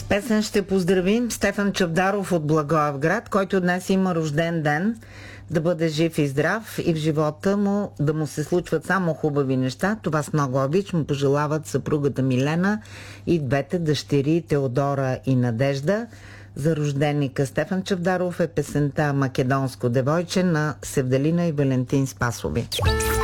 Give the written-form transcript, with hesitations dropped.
песен ще поздравим Стефан Чавдаров от Благоевград, който днес има рожден ден. Да бъде жив и здрав и в живота му да му се случват само хубави неща. Това с много обич му пожелават съпругата Милена и двете дъщери Теодора и Надежда. За рожденика Стефан Чавдаров е песента "Македонско девойче" на Севдалина и Валентин Спасови.